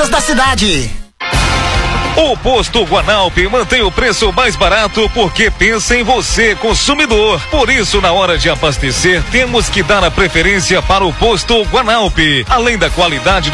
da cidade. O Posto Guanaup mantém o preço mais barato porque pensa em você, consumidor. Por isso, na hora de abastecer, temos que dar a preferência para o Posto Guanaup. Além da qualidade